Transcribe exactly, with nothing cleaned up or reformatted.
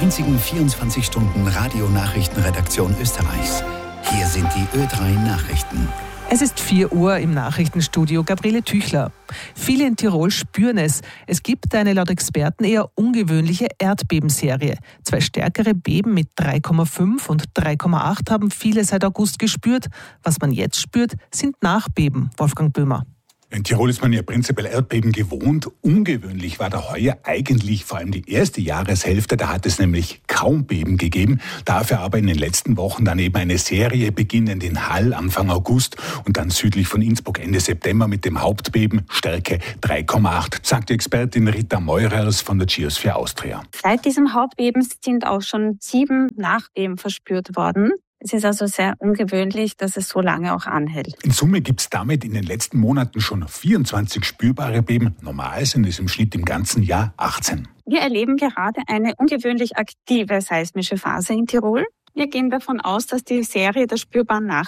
einzigen vierundzwanzig Stunden Radionachrichtenredaktion Österreichs. Hier sind die Ö drei Nachrichten. Es ist vier Uhr im Nachrichtenstudio. Gabriele Tüchler. Viele in Tirol spüren es. Es gibt eine laut Experten eher ungewöhnliche Erdbebenserie. Zwei stärkere Beben mit drei Komma fünf und drei Komma acht haben viele seit August gespürt. Was man jetzt spürt, sind Nachbeben. Wolfgang Böhmer. In Tirol ist man ja prinzipiell Erdbeben gewohnt. Ungewöhnlich war da heuer eigentlich vor allem die erste Jahreshälfte. Da hat es nämlich kaum Beben gegeben. Dafür aber in den letzten Wochen dann eben eine Serie beginnend in Hall Anfang August und dann südlich von Innsbruck Ende September mit dem Hauptbeben Stärke drei Komma acht, sagt die Expertin Rita Meurers von der Geosphere Austria. Seit diesem Hauptbeben sind auch schon sieben Nachbeben verspürt worden. Es ist also sehr ungewöhnlich, dass es so lange auch anhält. In Summe gibt es damit in den letzten Monaten schon vierundzwanzig spürbare Beben. Normal sind es im Schnitt im ganzen Jahr achtzehn. Wir erleben gerade eine ungewöhnlich aktive seismische Phase in Tirol. Wir gehen davon aus, dass die Serie der spürbaren Nachbeben